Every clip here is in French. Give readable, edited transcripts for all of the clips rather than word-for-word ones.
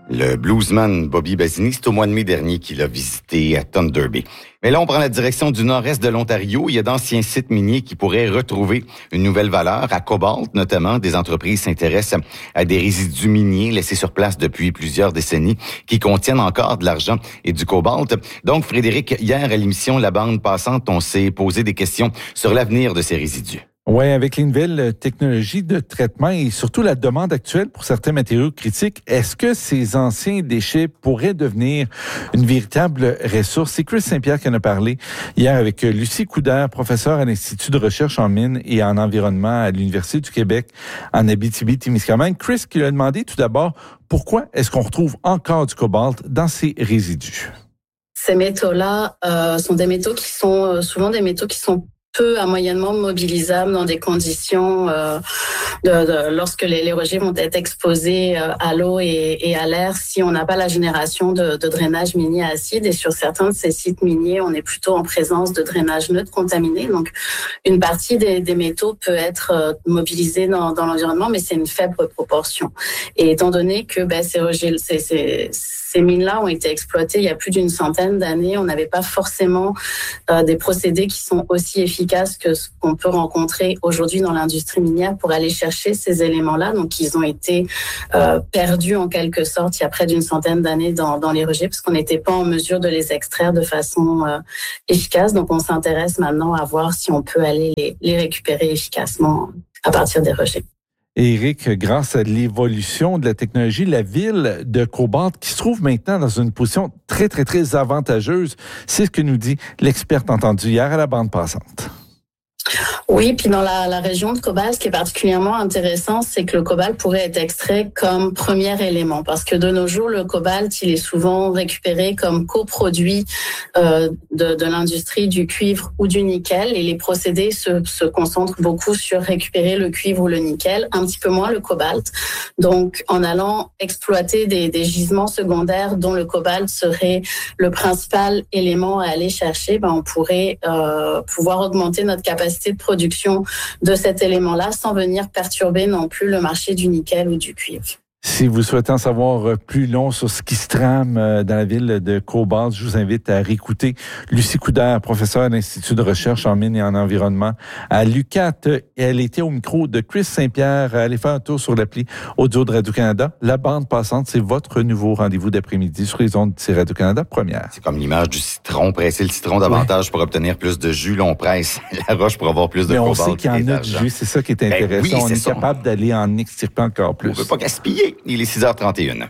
Le bluesman Bobby Basini, c'est au mois de mai dernier qu'il a visité à Thunder Bay. Mais là, on prend la direction du nord-est de l'Ontario. Il y a d'anciens sites miniers qui pourraient retrouver une nouvelle valeur. À Cobalt, notamment, des entreprises s'intéressent à des résidus miniers laissés sur place depuis plusieurs décennies qui contiennent encore de l'argent et du cobalt. Donc, Frédéric, hier à l'émission La Bande Passante, on s'est posé des questions sur l'avenir de ces résidus. Oui, avec les nouvelles technologies de traitement et surtout la demande actuelle pour certains matériaux critiques, est-ce que ces anciens déchets pourraient devenir une véritable ressource? C'est Chris Saint-Pierre qui en a parlé hier avec Lucie Coudert, professeure à l'Institut de recherche en mines et en environnement à l'Université du Québec en Abitibi-Témiscamingue. Chris qui lui a demandé tout d'abord pourquoi est-ce qu'on retrouve encore du cobalt dans ces résidus? Ces métaux-là sont des métaux qui sont souvent des métaux qui sont peu à moyennement mobilisables dans des conditions lorsque les rejets vont être exposés à l'eau et à l'air si on n'a pas la génération de drainage minier acide. Et sur certains de ces sites miniers, on est plutôt en présence de drainage neutre contaminé. Donc, une partie des métaux peut être mobilisée dans l'environnement, mais c'est une faible proportion. Et étant donné que ces mines-là ont été exploitées il y a plus d'une centaine d'années, on n'avait pas forcément des procédés qui sont aussi efficaces que ce qu'on peut rencontrer aujourd'hui dans l'industrie minière pour aller chercher ces éléments-là. Donc, ils ont été perdus en quelque sorte il y a près d'une centaine d'années dans les rejets parce qu'on n'était pas en mesure de les extraire de façon efficace. Donc, on s'intéresse maintenant à voir si on peut aller les récupérer efficacement à partir des rejets. Éric, grâce à l'évolution de la technologie, la ville de Cobalt, qui se trouve maintenant dans une position très, très, très avantageuse, c'est ce que nous dit l'experte entendue hier à la bande passante. Oui, puis dans la région de Cobalt, ce qui est particulièrement intéressant, c'est que le cobalt pourrait être extrait comme premier élément, parce que de nos jours, le cobalt, il est souvent récupéré comme coproduit de l'industrie du cuivre ou du nickel, et les procédés se concentrent beaucoup sur récupérer le cuivre ou le nickel, un petit peu moins le cobalt. Donc, en allant exploiter des gisements secondaires dont le cobalt serait le principal élément à aller chercher, on pourrait pouvoir augmenter notre capacité de production de cet élément-là sans venir perturber non plus le marché du nickel ou du cuivre. Si vous souhaitez en savoir plus long sur ce qui se trame dans la ville de Cobalt, je vous invite à réécouter Lucie Coudert, professeure à l'Institut de recherche en mines et en environnement à l'UQAT. Elle était au micro de Chris Saint-Pierre. Allez faire un tour sur l'appli audio de Radio-Canada. La bande passante, c'est votre nouveau rendez-vous d'après-midi sur les ondes de Radio-Canada première. C'est comme l'image du citron. Presser le citron davantage pour obtenir plus de jus. Là, on presse la roche pour avoir plus de cobalt. Mais on sait qu'il y en a du jus. C'est ça qui est intéressant. Oui, on est capable d'aller en extirper encore plus. On ne veut pas gaspiller. Il est 6h31.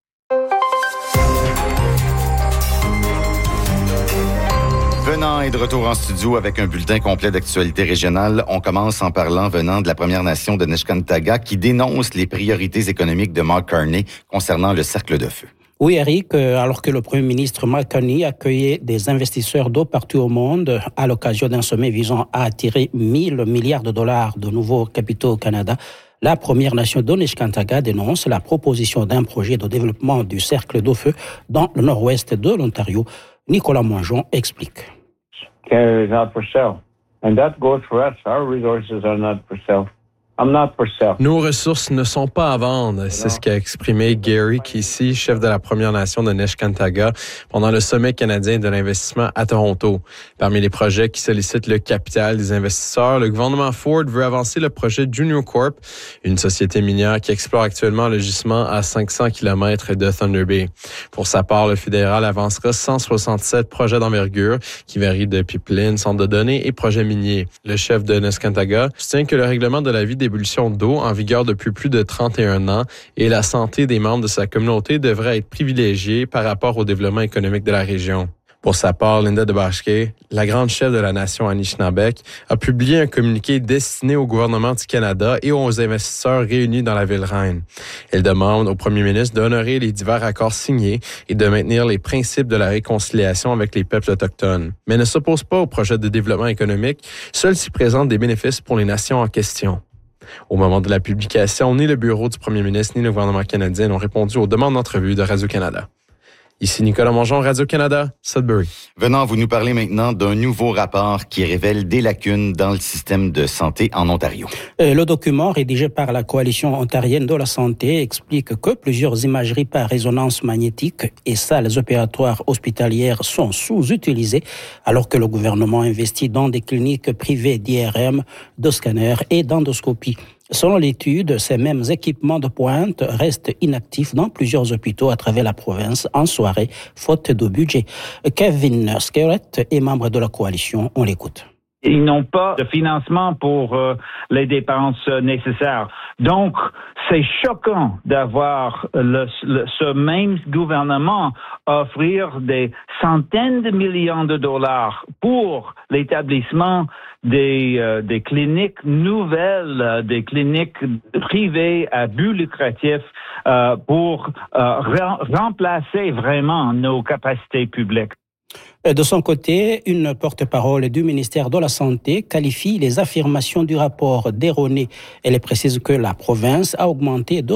Venant est de retour en studio avec un bulletin complet d'actualité régionale. On commence en parlant venant de la Première Nation de Neskantaga qui dénonce les priorités économiques de Mark Carney concernant le cercle de feu. Oui, Eric, alors que le Premier ministre Mark Carney accueillait des investisseurs d'eau partout au monde à l'occasion d'un sommet visant à attirer 1 000 milliards de dollars de nouveaux capitaux au Canada, la Première Nation de Neskantaga dénonce la proposition d'un projet de développement du cercle d'eau feu dans le nord-ouest de l'Ontario. Nicolas Moinjon explique. Is not for sale. And that goes for us. Our resources are not for sale. Nos ressources ne sont pas à vendre. C'est ce qu'a exprimé Gary Casey, chef de la Première Nation de Neskantaga, pendant le sommet canadien de l'investissement à Toronto. Parmi les projets qui sollicitent le capital des investisseurs, le gouvernement Ford veut avancer le projet Junior Corp, une société minière qui explore actuellement le gisement à 500 km de Thunder Bay. Pour sa part, le fédéral avancera 167 projets d'envergure qui varient de pipelines, centres de données et projets miniers. Le chef de Neskantaga soutient que le règlement de la vie d'ébullition d'eau en vigueur depuis plus de 31 ans et la santé des membres de sa communauté devrait être privilégiée par rapport au développement économique de la région. Pour sa part, Linda Debashke, la grande chef de la nation Anishinabek, a publié un communiqué destiné au gouvernement du Canada et aux investisseurs réunis dans la ville reine. Elle demande au premier ministre d'honorer les divers accords signés et de maintenir les principes de la réconciliation avec les peuples autochtones, mais ne s'oppose pas au projet de développement économique, seul s'y présentent des bénéfices pour les nations en question. Au moment de la publication, ni le bureau du premier ministre ni le gouvernement canadien n'ont répondu aux demandes d'entrevue de Radio-Canada. Ici Nicolas Mongeon, Radio-Canada, Sudbury. Venant, vous nous parler maintenant d'un nouveau rapport qui révèle des lacunes dans le système de santé en Ontario. Le document rédigé par la Coalition ontarienne de la santé explique que plusieurs imageries par résonance magnétique et salles opératoires hospitalières sont sous-utilisées, alors que le gouvernement investit dans des cliniques privées d'IRM, de scanners et d'endoscopie. Selon l'étude, ces mêmes équipements de pointe restent inactifs dans plusieurs hôpitaux à travers la province en soirée, faute de budget. Kevin Skerrett est membre de la coalition. On l'écoute. Ils n'ont pas de financement pour les dépenses nécessaires. Donc, c'est choquant d'avoir ce même gouvernement offrir des centaines de millions de dollars pour l'établissement des cliniques nouvelles, des cliniques privées à but lucratif pour remplacer vraiment nos capacités publiques. De son côté, une porte-parole du ministère de la Santé qualifie les affirmations du rapport d'erronées. Elle précise que la province a augmenté de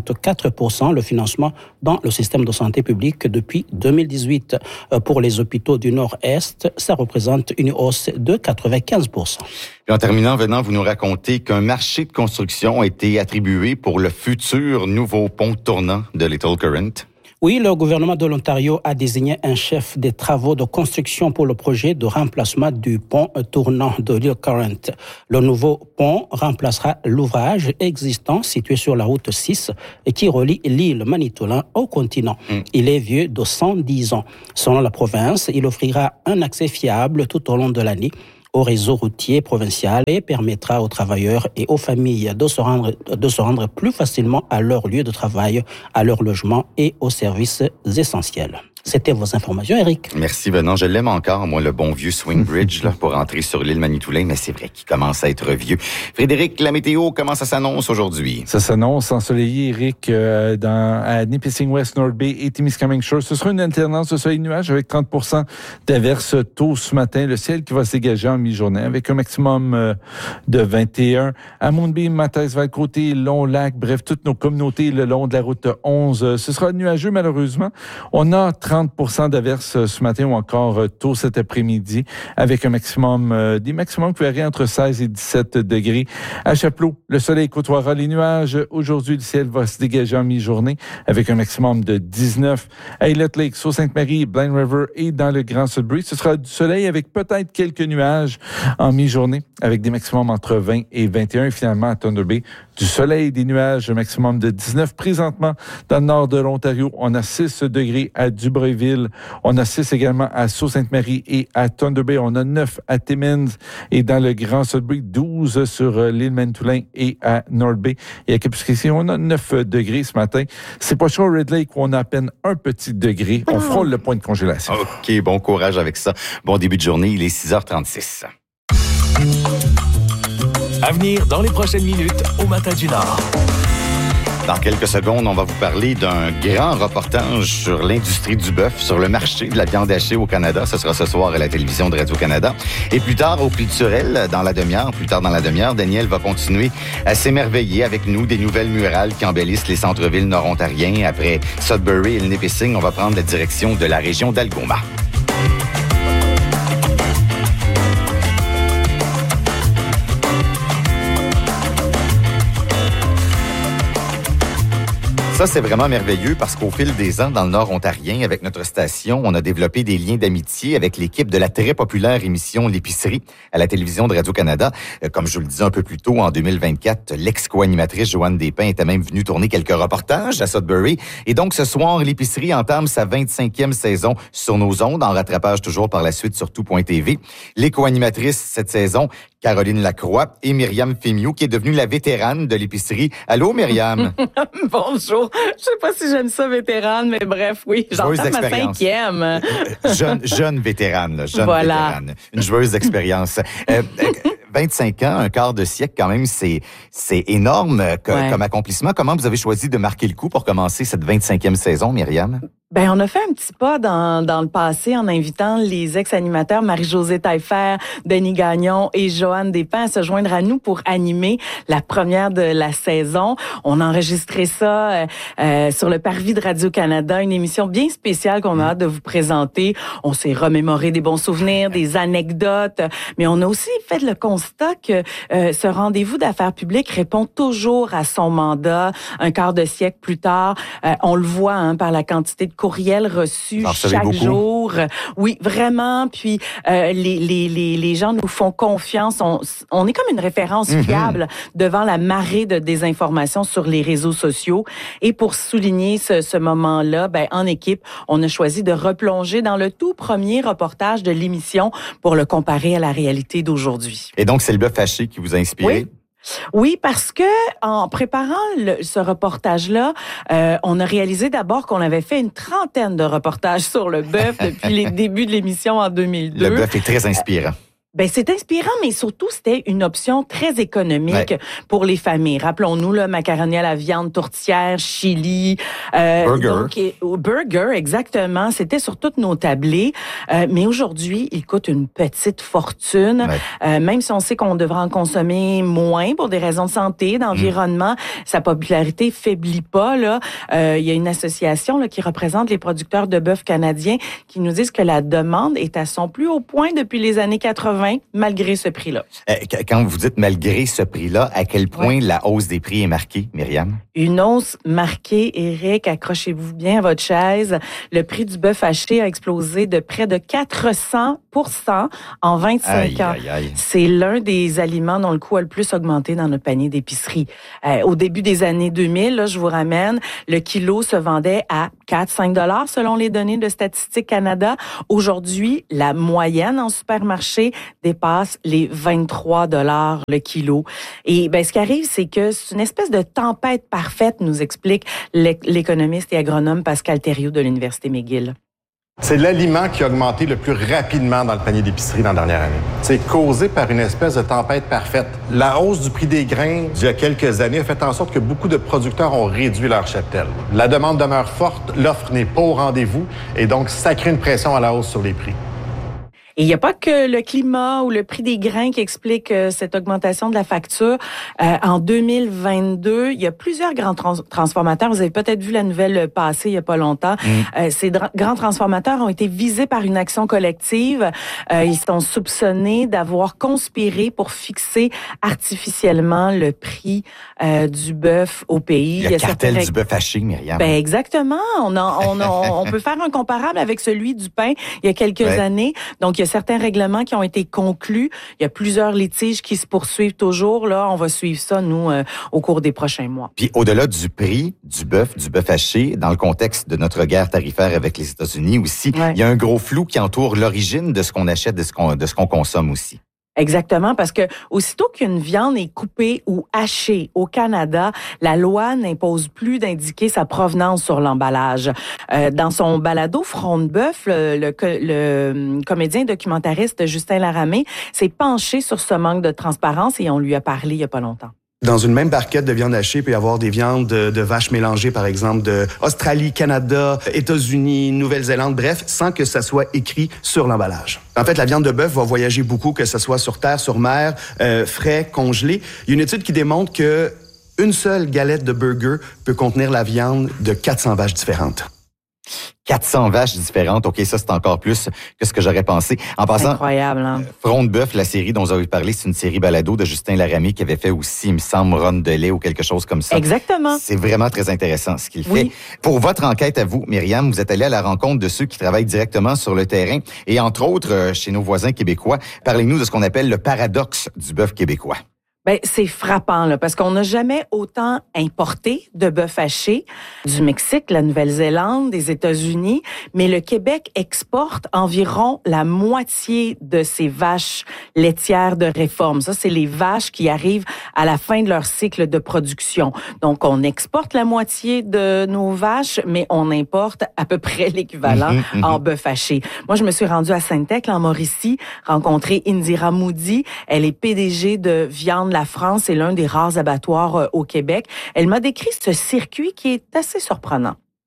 64% le financement dans le système de santé publique depuis 2018. Pour les hôpitaux du Nord-Est, ça représente une hausse de 95%. Et en terminant, Venant, vous nous racontez qu'un marché de construction a été attribué pour le futur nouveau pont tournant de Little Current. Oui, le gouvernement de l'Ontario a désigné un chef des travaux de construction pour le projet de remplacement du pont tournant de Little Current. Le nouveau pont remplacera l'ouvrage existant situé sur la route 6 et qui relie l'île Manitoulin au continent. Il est vieux de 110 ans. Selon la province, il offrira un accès fiable tout au long de l'année au réseau routier provincial et permettra aux travailleurs et aux familles de se rendre plus facilement à leur lieu de travail, à leur logement et aux services essentiels. C'était vos informations, Eric. Merci, Venant. Je l'aime encore, moi, le bon vieux Swing Bridge là, pour entrer sur l'île Manitoulin, mais c'est vrai qu'il commence à être vieux. Frédéric, la météo, comment ça s'annonce aujourd'hui? Ça s'annonce ensoleillé, Eric, à Nipissing West, North Bay et Témiscamingue Shores. Ce sera une alternance de soleil-nuage avec 30% d'averses tôt ce matin. Le ciel qui va se dégager en mi-journée avec un maximum de 21. À Moonbeam, Matès, Valcôté, Long-Lac, bref, toutes nos communautés le long de la route 11. Ce sera nuageux, malheureusement. On a 30% d'averses ce matin ou encore tôt cet après-midi avec un maximum, des maximums qui varient entre 16 et 17 degrés. À Chapleau, le soleil côtoiera les nuages. Aujourd'hui, le ciel va se dégager en mi-journée avec un maximum de 19. À Aylett Lake, Sault-Sainte-Marie, Blind River et dans le Grand Sudbury, ce sera du soleil avec peut-être quelques nuages en mi-journée avec des maximums entre 20 et 21. Et finalement, à Thunder Bay, du soleil, des nuages, un maximum de 19. Présentement, dans le nord de l'Ontario, on a 6 degrés à Dubreuilville. On a 6 également à Sault-Sainte-Marie et à Thunder Bay. On a 9 à Timmins et dans le Grand Sudbury, 12 sur l'île Manitoulin et à North Bay. Et à Kapuskasing, on a 9 degrés ce matin. C'est pas chaud à Red Lake où on a à peine un petit degré. On frôle le point de congélation. OK, bon courage avec ça. Bon début de journée, il est 6h36. À venir dans les prochaines minutes au Matin du Nord. Dans quelques secondes, on va vous parler d'un grand reportage sur l'industrie du bœuf, sur le marché de la viande hachée au Canada. Ce sera ce soir à la télévision de Radio-Canada. Et plus tard, au culturel, dans la demi-heure, Daniel va continuer à s'émerveiller avec nous des nouvelles murales qui embellissent les centres-villes nord-ontariens. Après Sudbury et le Nipissing, on va prendre la direction de la région d'Algoma. Ça, c'est vraiment merveilleux parce qu'au fil des ans, dans le Nord ontarien, avec notre station, on a développé des liens d'amitié avec l'équipe de la très populaire émission L'épicerie à la télévision de Radio-Canada. Comme je vous le disais un peu plus tôt, en 2024, l'ex-co-animatrice Joanne Despins était même venue tourner quelques reportages à Sudbury. Et donc, ce soir, L'épicerie entame sa 25e saison sur nos ondes, en rattrapage toujours par la suite sur tout.tv. Les co-animatrices cette saison, Caroline Lacroix et Myriam Fémiou, qui est devenue la vétérane de l'épicerie. Allô, Myriam? Bonjour. Je sais pas si j'aime ça, vétérane, mais bref, oui. J'entends ma 5e. Jeune vétérane, là, vétérane. Une joueuse d'expérience. 25 ans, un quart de siècle, quand même, c'est énorme comme accomplissement. Comment vous avez choisi de marquer le coup pour commencer cette 25e saison, Myriam? Ben, on a fait un petit pas dans le passé en invitant les ex-animateurs Marie-Josée Taillefer, Denis Gagnon et Joanne Despins à se joindre à nous pour animer la première de la saison. On a enregistré ça sur le parvis de Radio-Canada, une émission bien spéciale qu'on a hâte de vous présenter. On s'est remémoré des bons souvenirs, des anecdotes, mais on a aussi fait le constat que ce rendez-vous d'affaires publiques répond toujours à son mandat un quart de siècle plus tard. On le voit par la quantité de courriels reçus chaque jour. Oui, vraiment. Puis les gens nous font confiance. On est comme une référence fiable devant la marée de désinformation sur les réseaux sociaux. Et pour souligner ce moment-là, en équipe, on a choisi de replonger dans le tout premier reportage de l'émission pour le comparer à la réalité d'aujourd'hui. Et donc, c'est le bœuf haché qui vous a inspiré? Oui, parce que en préparant ce reportage-là, on a réalisé d'abord qu'on avait fait une trentaine de reportages sur le bœuf depuis les débuts de l'émission en 2002. Le bœuf est très inspirant. C'est inspirant, mais surtout, c'était une option très économique pour les familles. Rappelons-nous, le macaroni à la viande, tourtière, chili. Burger, exactement. C'était sur toutes nos tablées. Mais aujourd'hui, il coûte une petite fortune. Même si on sait qu'on devrait en consommer moins pour des raisons de santé, d'environnement, sa popularité faiblit pas, là. Il y a une association qui représente les producteurs de bœuf canadiens qui nous disent que la demande est à son plus haut point depuis les années 80. Malgré ce prix-là. Quand vous dites malgré ce prix-là, à quel point la hausse des prix est marquée, Myriam? Une hausse marquée, Éric, accrochez-vous bien à votre chaise. Le prix du bœuf haché a explosé de près de 400% en 25 ans. C'est l'un des aliments dont le coût a le plus augmenté dans notre panier d'épicerie. Au début des années 2000, là, je vous ramène, le kilo se vendait à 4-5 $ selon les données de Statistique Canada. Aujourd'hui, la moyenne en supermarché dépasse les 23 $ le kilo. Et ce qui arrive, c'est que c'est une espèce de tempête parfaite, nous explique l'économiste et agronome Pascal Thériault de l'Université McGill. C'est l'aliment qui a augmenté le plus rapidement dans le panier d'épicerie dans la dernière année. C'est causé par une espèce de tempête parfaite. La hausse du prix des grains d'il y a quelques années a fait en sorte que beaucoup de producteurs ont réduit leur cheptel. La demande demeure forte, l'offre n'est pas au rendez-vous et donc ça crée une pression à la hausse sur les prix. Et il n'y a pas que le climat ou le prix des grains qui explique cette augmentation de la facture. En 2022, il y a plusieurs grands transformateurs. Vous avez peut-être vu la nouvelle passer il n'y a pas longtemps. Ces grands transformateurs ont été visés par une action collective. Ils sont soupçonnés d'avoir conspiré pour fixer artificiellement le prix du bœuf au pays. Il y a cartel du bœuf haché, Myriam. Exactement. On peut faire un comparable avec celui du pain il y a quelques années. Donc, il y a certains règlements qui ont été conclus. Il y a plusieurs litiges qui se poursuivent toujours. Là, on va suivre ça, nous, au cours des prochains mois. Puis, au-delà du prix du bœuf haché, dans le contexte de notre guerre tarifaire avec les États-Unis aussi, il y a un gros flou qui entoure l'origine de ce qu'on achète, de ce qu'on consomme aussi. Exactement, parce que aussitôt qu'une viande est coupée ou hachée au Canada, la loi n'impose plus d'indiquer sa provenance sur l'emballage. Dans son balado Front de bœuf, le comédien documentariste Justin Laramé s'est penché sur ce manque de transparence et on lui a parlé il y a pas longtemps. Dans une même barquette de viande hachée, il peut y avoir des viandes de vaches mélangées, par exemple, de Australie, Canada, États-Unis, Nouvelle-Zélande, bref, sans que ça soit écrit sur l'emballage. En fait, la viande de bœuf va voyager beaucoup, que ce soit sur terre, sur mer, frais, congelé. Il y a une étude qui démontre que une seule galette de burger peut contenir la viande de 400 vaches différentes. 400 vaches différentes. OK, ça, c'est encore plus que ce que j'aurais pensé. En passant, incroyable, hein? Front de bœuf, la série dont vous avez parlé, c'est une série balado de Justin Laramé qui avait fait aussi, il me semble, Ronde de lait ou quelque chose comme ça. Exactement. C'est vraiment très intéressant ce qu'il fait. Pour votre enquête à vous, Myriam, vous êtes allée à la rencontre de ceux qui travaillent directement sur le terrain et entre autres, chez nos voisins québécois. Parlez-nous de ce qu'on appelle le paradoxe du bœuf québécois. C'est frappant, là, parce qu'on n'a jamais autant importé de bœuf haché du Mexique, la Nouvelle-Zélande, des États-Unis, mais le Québec exporte environ la moitié de ces vaches laitières de réforme. Ça, c'est les vaches qui arrivent à la fin de leur cycle de production. Donc, on exporte la moitié de nos vaches, mais on importe à peu près l'équivalent en bœuf haché. Moi, je me suis rendue à Sainte-Thècle, en Mauricie, rencontrer Indira Moody. Elle est PDG de Viande La France, c'est l'un des rares abattoirs au Québec. Elle m'a décrit ce circuit qui est assez surprenant.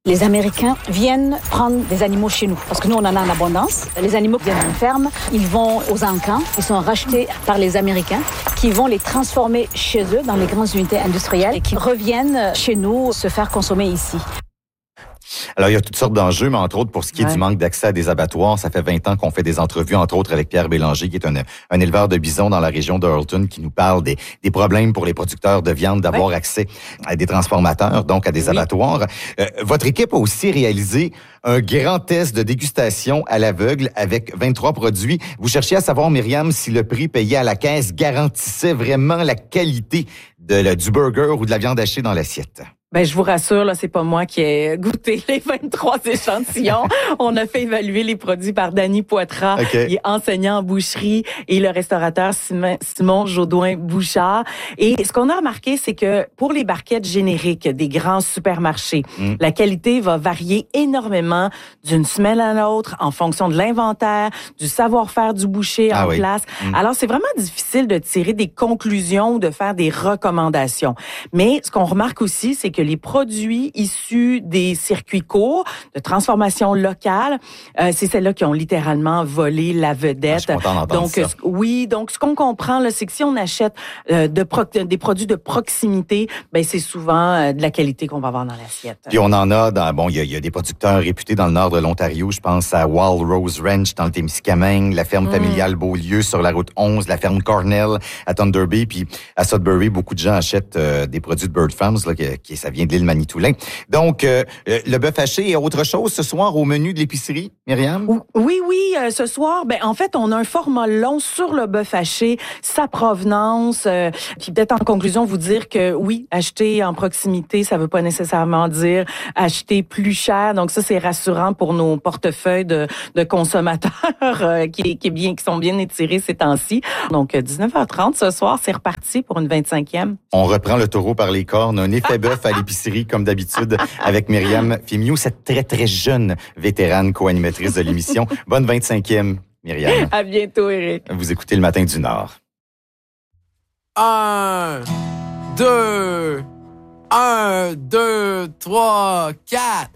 Les Américains viennent prendre des animaux chez nous, parce que nous, on en a en abondance. Les animaux viennent d'une ferme, ils vont aux encamps, ils sont rachetés par les Américains, qui vont les transformer chez eux dans les grandes unités industrielles et qui reviennent chez nous se faire consommer ici. Alors, il y a toutes sortes d'enjeux, mais entre autres, pour ce qui est du manque d'accès à des abattoirs, ça fait 20 ans qu'on fait des entrevues, entre autres avec Pierre Bélanger, qui est un éleveur de bisons dans la région d'Earlton, qui nous parle des problèmes pour les producteurs de viande d'avoir accès à des transformateurs, donc à des abattoirs. Votre équipe a aussi réalisé un grand test de dégustation à l'aveugle avec 23 produits. Vous cherchiez à savoir, Myriam, si le prix payé à la caisse garantissait vraiment la qualité du burger ou de la viande hachée dans l'assiette. Ben, je vous rassure, là, c'est pas moi qui ai goûté les 23 échantillons. On a fait évaluer les produits par Danny Poitras, qui est enseignant en boucherie, et le restaurateur Simon Jaudoin-Bouchard. Et ce qu'on a remarqué, c'est que pour les barquettes génériques des grands supermarchés, la qualité va varier énormément d'une semaine à l'autre en fonction de l'inventaire, du savoir-faire du boucher en place. Alors, c'est vraiment difficile de tirer des conclusions ou de faire des recommandations. Mais ce qu'on remarque aussi, c'est que les produits issus des circuits courts, de transformation locale, c'est celles-là qui ont littéralement volé la vedette. Je suis content d'entendre ça. Donc ce qu'on comprend, là, c'est que si on achète des produits de proximité, ben c'est souvent de la qualité qu'on va avoir dans l'assiette. Puis on en a il y a des producteurs réputés dans le nord de l'Ontario. Je pense à Wild Rose Ranch dans le Témiscamingue, la ferme familiale Beaulieu sur la route 11, la ferme Cornell à Thunder Bay, puis à Sudbury, beaucoup de gens achètent des produits de Bird Farms, là, ça vient de l'île Manitoulin. Donc, le bœuf haché et autre chose ce soir au menu de l'épicerie, Myriam? Oui, ce soir, en fait, on a un format long sur le bœuf haché, sa provenance, puis peut-être en conclusion vous dire que oui, acheter en proximité, ça veut pas nécessairement dire acheter plus cher. Donc ça, c'est rassurant pour nos portefeuilles de consommateurs qui sont bien étirés ces temps-ci. Donc, 19h30 ce soir, c'est reparti pour une 25e. On reprend le taureau par les cornes, un effet bœuf à l'épicerie, comme d'habitude, avec Myriam Fimiou, cette très, très jeune vétérane co-animatrice de l'émission. Bonne 25e, Myriam. À bientôt, Éric. Vous écoutez Le Matin du Nord. 1, 2, 3, 4.